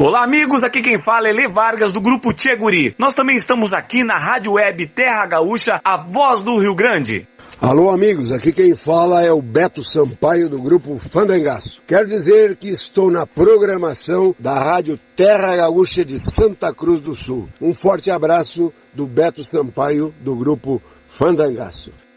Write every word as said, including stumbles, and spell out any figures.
Olá amigos, aqui quem fala é Lê Vargas do Grupo Tchê Guri. Nós também estamos aqui na Rádio Web Terra Gaúcha, a voz do Rio Grande. Alô amigos, aqui quem fala é o Beto Sampaio do Grupo Fandangaço. Quero dizer que estou na programação da Rádio Terra Gaúcha de Santa Cruz do Sul. Um forte abraço do Beto Sampaio do Grupo Fandangaço.